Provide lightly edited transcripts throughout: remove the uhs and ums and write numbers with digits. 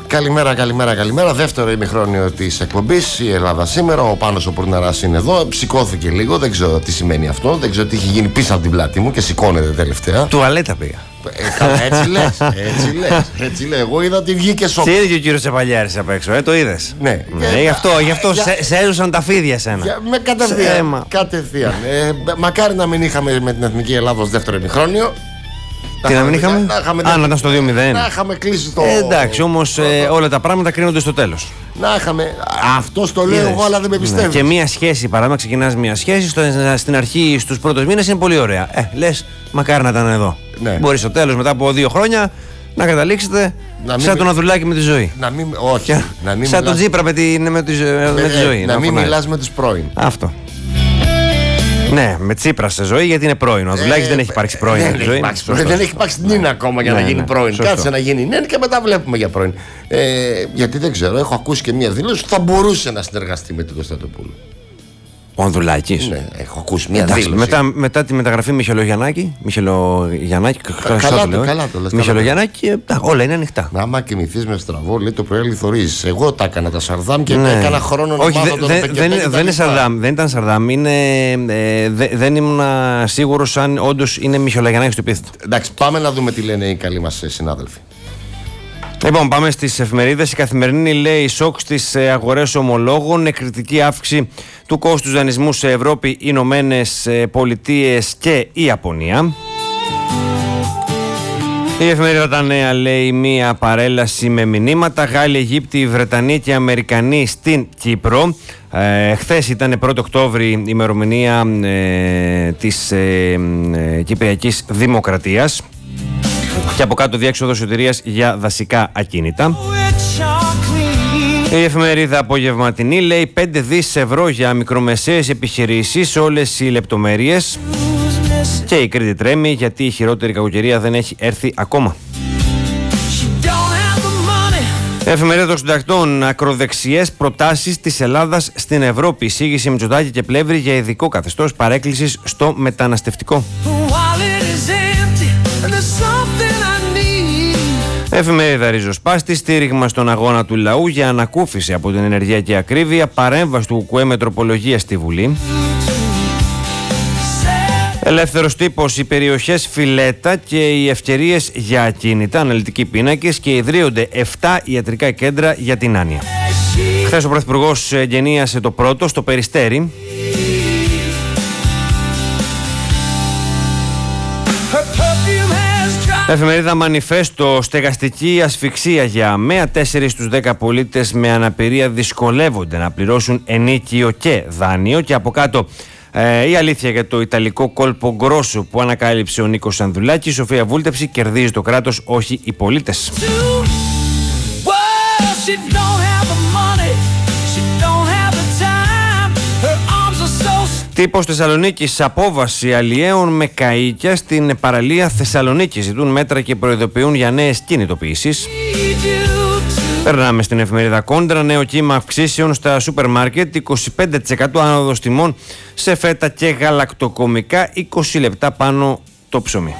Καλημέρα. Δεύτερο ημιχρόνιο της εκπομπής, η Ελλάδα σήμερα. Ο Πάνος ο Πουρναράς είναι εδώ. Σηκώθηκε λίγο, δεν ξέρω τι σημαίνει αυτό. Δεν ξέρω τι έχει γίνει πίσω από την πλάτη μου και σηκώνεται τελευταία. Τουαλέτα πήγα. Έτσι λες. Εγώ είδα ότι βγήκε σοκ. Τι είδε και ο κύριος Τσεπαλιάρης απ' έξω, το είδες. Ναι. Γι' αυτό σε έζουσαν τα φίδια σένα. Με κατευθείαν. Μακάρι να μην είχαμε με την Εθνική Ελλάδα ως δεύτερο ημιχρόνιο. Τι να μην είχαμε? Να ήταν στο 2-0. Να είχαμε κλείσει το. Εντάξει, όμως όλα τα πράγματα κρίνονται στο τέλος. Να είχαμε. Αυτό το λέω εγώ, αλλά δεν με πιστεύει. Και μία σχέση, παράδειγμα, ξεκινάς μία σχέση. Στην αρχή, στους πρώτους μήνες είναι πολύ ωραία. Λες, μακάρι να ήταν εδώ. Ναι. Μπορεί στο τέλος, μετά από 2 χρόνια, να καταλήξετε σαν τον Αδουλάκη με τη ζωή. Όχι. Σαν τον Τζίπρα με τη ζωή. Να μην μιλάς με τους πρώην. Αυτό. Ναι, με Τσίπρα σε ζωή, γιατί είναι πρώην. Ο Αδουλάκης δεν έχει υπάρξει πρώην. Δεν έχει υπάρξει νύνα ακόμα για να γίνει πρώην. Κάτσε να γίνει νύνα και μετά βλέπουμε για πρώην. Γιατί δεν ξέρω, έχω ακούσει και μία δήλωση ότι θα μπορούσε να συνεργαστεί με την Κωνσταντοπούλου. Ο Ανδουλάκης. Ναι, έχω ακούσει μία δήλωση. Μετά τη μεταγραφή Μιχελογιαννάκη. Καλά το λες. Μιχελογιαννάκη, όλα είναι ανοιχτά. Άμα κοιμηθείς με στραβό, λέει το πρωί λιθορίζεις. Εγώ τα έκανα τα Σαρδάμ και έκανα χρόνο να μάθω το δεν είναι Σαρδάμ, δεν ήταν Σαρδάμ. Δεν ήμουν σίγουρος αν όντως είναι Μιχελογιαννάκη στο επίθετο. Εντάξει, πάμε να δούμε τι λένε οι καλοί μας συνάδελφοι. Λοιπόν, πάμε στις εφημερίδες. Η Καθημερινή λέει σοκ στις αγορές ομολόγων, εκρηκτική αύξηση του κόστους δανεισμού σε Ευρώπη, Ηνωμένες Πολιτείες και η Ιαπωνία. Η εφημερίδα Τα Νέα λέει μία παρέλαση με μηνύματα. Γάλλοι, Αιγύπτιοι, Βρετανοί και Αμερικανοί στην Κύπρο. Χθες ήταν 1 Οκτώβρη η ημερομηνία της Κυπριακής Δημοκρατίας. Και από κάτω διέξοδο σωτηρίας για δασικά ακίνητα. Η εφημερίδα Απογευματινή λέει 5 δις ευρώ για μικρομεσαίες επιχειρήσεις, όλες οι λεπτομέρειες. Και η Κρήτη τρέμει γιατί η χειρότερη κακοκαιρία δεν έχει έρθει ακόμα. Εφημερίδα των Συντακτών, ακροδεξιές προτάσεις της Ελλάδας στην Ευρώπη. Εισήγηση Μητσοτάκη και Πλεύρη για ειδικό καθεστώς παρέκκλησης στο μεταναστευτικό. Εφημερίδα Ριζοσπάστη, στήριγμα στον αγώνα του λαού για ανακούφιση από την ενεργειακή ακρίβεια, παρέμβαση του ΚΚΕ με τροπολογία στη Βουλή. Ελεύθερος τύπος, οι περιοχές Φιλέτα και οι ευκαιρίες για ακίνητα, αναλυτικοί πίνακες και ιδρύονται 7 ιατρικά κέντρα για την άνοια. Χθες ο Πρωθυπουργός γενίασε το πρώτο στο Περιστέρι. Εφημερίδα Μανιφέστο, στεγαστική ασφυξία για ΑΜΕΑ. 4 στους 10 πολίτες με αναπηρία δυσκολεύονται να πληρώσουν ενίκιο και δάνειο. Και από κάτω η αλήθεια για το ιταλικό κόλπο γκρόσο που ανακάλυψε ο Νίκος Ανδουλάκης. Σοφία Βούλτεψη, κερδίζει το κράτος, όχι οι πολίτες. Τύπος Θεσσαλονίκης, απόβαση αλλιέων με καΐκια στην παραλία Θεσσαλονίκη. Ζητούν μέτρα και προειδοποιούν για νέες κινητοποιήσεις. Περνάμε στην εφημερίδα Κόντρα. Νέο κύμα αυξήσεων στα σούπερ μάρκετ. 25% άνοδος τιμών σε φέτα και γαλακτοκομικά. 20 λεπτά πάνω το ψωμί.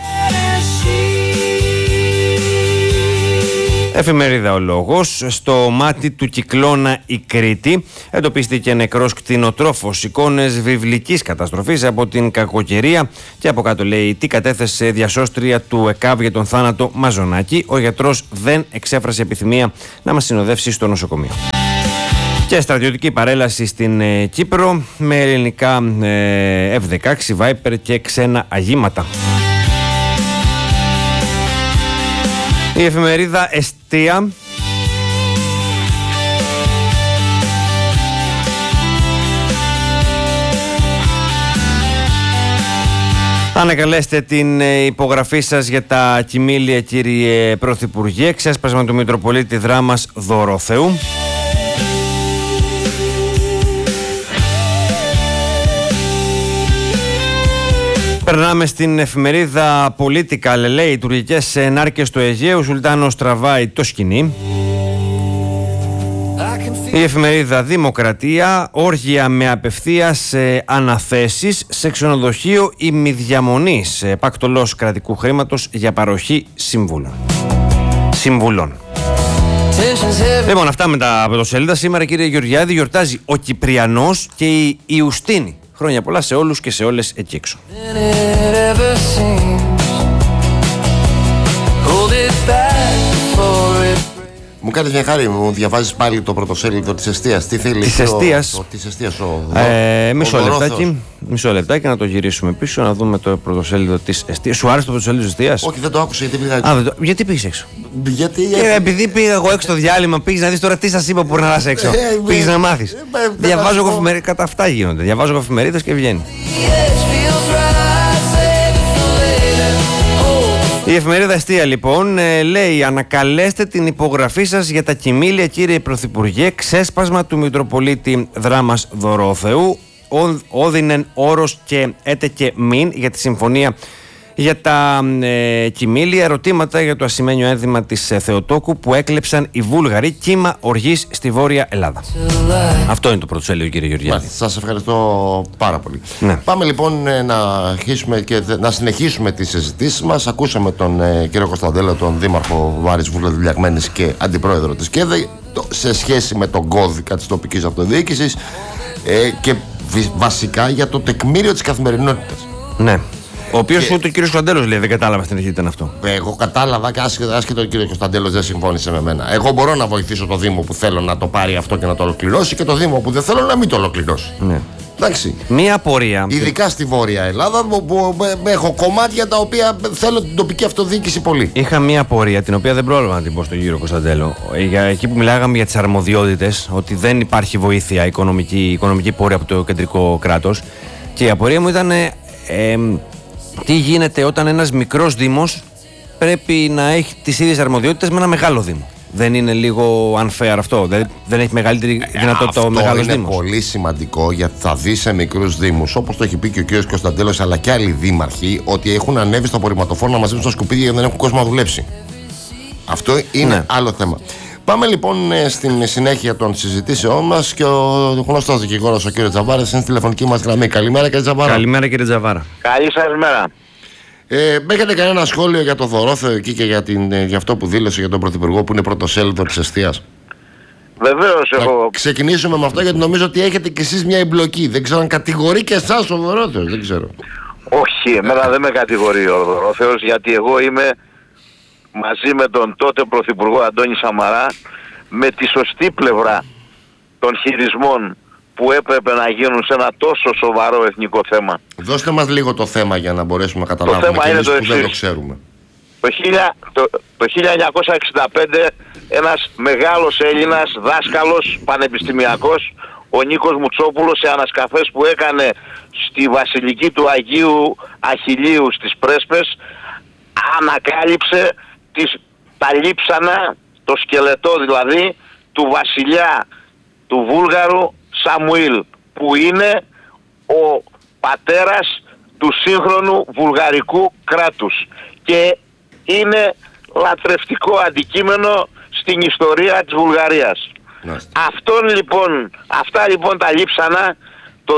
Εφημερίδα Ο Λόγος. Στο μάτι του κυκλώνα η Κρήτη εντοπίστηκε νεκρός κτηνοτρόφος. Εικόνες βιβλικής καταστροφής από την κακοκαιρία. Και από κάτω λέει τι κατέθεσε διασώστρια του ΕΚΑΒ για τον θάνατο Μαζονάκη. Ο γιατρός δεν εξέφρασε επιθυμία να μας συνοδεύσει στο νοσοκομείο. Και στρατιωτική παρέλαση στην Κύπρο με ελληνικά F-16, Viper και ξένα αγήματα. Η εφημερίδα Εστία ανακαλέστε την υπογραφή σας για τα κοιμήλια, κύριε Πρωθυπουργέ. Ξέσπασμα του Μητροπολίτη Δράμας Δωροθεού. Περνάμε στην εφημερίδα Πολίτικα. Λέει οι τουρκικές νάρκες στο Αιγαίο. Σουλτάνος τραβάει το σκηνή. Η εφημερίδα Δημοκρατία. Όργια με απευθείας αναθέσεις σε ξενοδοχείο ημιδιαμονής. Πακτολός κρατικού χρήματος για παροχή συμβουλών. Λοιπόν, αυτά με τα πρωτοσέλιδα. Σήμερα, κύριε Γεωργιάδη, γιορτάζει ο Κυπριανός και η Ιουστίνη. Χρόνια πολλά σε όλους και σε όλες εκεί έξω. Μου κάνεις μια χάρη, μου διαβάζεις πάλι το πρωτοσέλιδο της εστίας. Τι θέλει? Της εστίας. Της εστίας Μισό λεπτάκι να το γυρίσουμε πίσω, να δούμε το πρωτοσέλιδο της εστίας. Σου άρεσε το πρωτοσέλιδο της εστίας? Όχι, δεν το άκουσα γιατί πήγα έξω. Γιατί πήγες έξω? Επειδή πήγα εγώ έξω στο διάλειμμα, πήγες να δεις τώρα τι σας είπα που μπορεί να είσαι έξω. Πήγες να μάθεις. Διαβάζω εγώ εφημερίδες, κατά αυτά γίνονται. Διαβάζω εγώ εφημερίδες και βγαίνει. Η εφημερίδα Εστία λοιπόν λέει: ανακαλέστε την υπογραφή σας για τα κοιμήλια, κύριε Πρωθυπουργέ, ξέσπασμα του Μητροπολίτη Δράμας Δωρόθεου, όδινεν όρος και έτε και μην για τη συμφωνία για τα κοιμήλια. Ερωτήματα για το ασημένιο ένδυμα της Θεοτόκου που έκλεψαν οι Βούλγαροι, κύμα οργής στη Βόρεια Ελλάδα. Αυτό είναι το πρωτοσέλιδο, κύριε Γεωργιάδη. Σας ευχαριστώ πάρα πολύ. Ναι. Πάμε λοιπόν να συνεχίσουμε τις συζητήσεις μας. Ακούσαμε τον κύριο Κωνσταντέλο, τον δήμαρχο Βάρης Βουλευτηλιακμένης και αντιπρόεδρο της ΚΕΔΕ, σε σχέση με τον κώδικα της τοπικής αυτοδιοίκησης και βασικά για το τεκμήριο της καθημερινότητας. Ναι. Ο οποίος ούτε ο κύριος Κωνσταντέλος λέει, δεν κατάλαβα στην αρχή ήταν αυτό. Εγώ κατάλαβα και άσχετο ο κύριος Κωνσταντέλος δεν συμφώνησε με μένα. Εγώ μπορώ να βοηθήσω το Δήμο που θέλω να το πάρει αυτό και να το ολοκληρώσει και το Δήμο που δεν θέλω να μην το ολοκληρώσει. Ναι. Εντάξει. Μία απορία. Ειδικά στη Βόρεια Ελλάδα που έχω κομμάτια τα οποία θέλω την τοπική αυτοδιοίκηση πολύ. Είχα μία απορία την οποία δεν πρόλαβα να την πω στον κύριο Κωνσταντέλο. Εκεί που μιλάγαμε για τις αρμοδιότητες, ότι δεν υπάρχει βοήθεια οικονομική πόρια από το κεντρικό κράτος. Και η απορία μου ήταν. Τι γίνεται όταν ένας μικρός δήμος πρέπει να έχει τις ίδιες αρμοδιότητες με ένα μεγάλο δήμο? Δεν είναι λίγο unfair αυτό? Δεν έχει μεγαλύτερη δυνατότητα ο μεγάλος δήμος? Αυτό είναι πολύ σημαντικό, γιατί θα δει σε μικρούς δήμους, όπως το έχει πει και ο κ. Κωνσταντέλος αλλά και άλλοι δήμαρχοι, ότι έχουν ανέβει στο απορριμματοφόρο να μαζέψουν στα σκουπίδια γιατί δεν έχουν κόσμο να δουλέψει. Αυτό είναι άλλο θέμα. Πάμε λοιπόν στην συνέχεια των συζητήσεών μας και ο γνωστός δικηγόρος ο κύριος Τζαβάρας είναι στη τηλεφωνική μας γραμμή. Καλημέρα κύριε Τζαβάρα. Καλημέρα κύριε Τζαβάρα. Καλή σας μέρα. Έχετε κανένα σχόλιο για το Δωρόθεο εκεί και για αυτό που δήλωσε για τον Πρωθυπουργό που είναι πρωτοσέλιδο της εστίας? Βεβαίως έχω. Ξεκινήσουμε με αυτό γιατί νομίζω ότι έχετε κι εσείς μια εμπλοκή. Δεν ξέρω αν κατηγορεί και εσάς ο Δωρόθεος, δεν ξέρω. Όχι, εμένα δεν με κατηγορεί ο Δωρόθεος, γιατί εγώ είμαι μαζί με τον τότε Πρωθυπουργό Αντώνη Σαμαρά με τη σωστή πλευρά των χειρισμών που έπρεπε να γίνουν σε ένα τόσο σοβαρό εθνικό θέμα. Δώστε μας λίγο το θέμα για να μπορέσουμε να καταλάβουμε και εμείς που δεν το ξέρουμε. Το 1965 ένας μεγάλος Έλληνας δάσκαλος πανεπιστημιακός, ο Νίκος Μουτσόπουλος, σε ανασκαφές που έκανε στη Βασιλική του Αγίου Αχιλλείου στις Πρέσπες, ανακάλυψε τα λείψανα, το σκελετό δηλαδή, του βασιλιά του Βούλγαρου Σαμουήλ, που είναι ο πατέρας του σύγχρονου βουλγαρικού κράτους και είναι λατρευτικό αντικείμενο στην ιστορία της Βουλγαρίας. Αυτά λοιπόν τα λείψανα το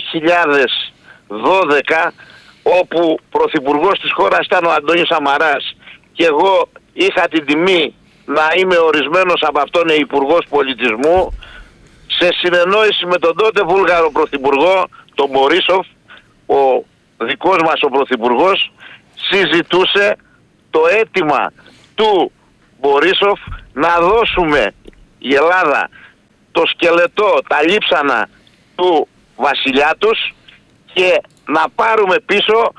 2012, όπου πρωθυπουργός της χώρας ήταν ο Αντώνης Σαμαράς και εγώ είχα την τιμή να είμαι ορισμένος από αυτόν υπουργός πολιτισμού, σε συνεννόηση με τον τότε Βούλγαρο πρωθυπουργό, τον Μπορίσοφ, ο δικός μας ο πρωθυπουργός, συζητούσε το αίτημα του Μπορίσοφ να δώσουμε η Ελλάδα το σκελετό, τα λείψανα του βασιλιά τους και να πάρουμε πίσω